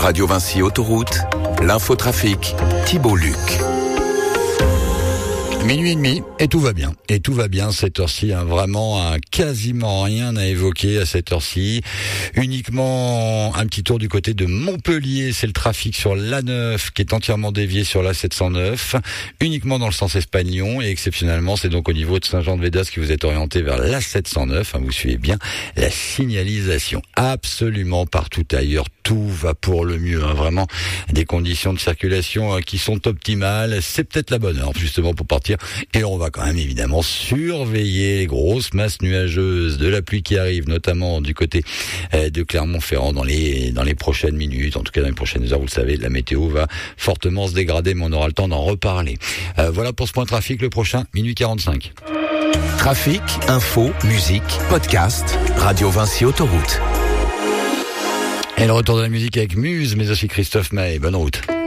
Radio Vinci Autoroute, l'infotrafic, Thibault Luc. Minuit et demi, et tout va bien. Et tout va bien cette heure-ci, vraiment quasiment rien à évoquer à cette heure-ci. Uniquement un petit tour du côté de Montpellier, c'est le trafic sur l'A9 qui est entièrement dévié sur l'A709, uniquement dans le sens Espagne-Lyon, et exceptionnellement c'est donc au niveau de Saint-Jean-de-Védas que vous êtes orienté vers l'A709, vous suivez bien la signalisation. Absolument partout ailleurs, tout va pour le mieux, vraiment des conditions de circulation qui sont optimales. C'est peut-être la bonne heure justement pour partir. Et on va quand même évidemment surveiller les grosses masses nuageuses de la pluie qui arrive, notamment du côté de Clermont-Ferrand dans les prochaines minutes, en tout cas dans les prochaines heures. Vous le savez, la météo va fortement se dégrader, mais on aura le temps d'en reparler. Voilà pour ce point trafic. Le prochain, minuit 45. Trafic, info, musique, podcast, Radio Vinci Autoroute. Et le retour de la musique avec Muse, mais aussi Christophe Maé. Bonne route.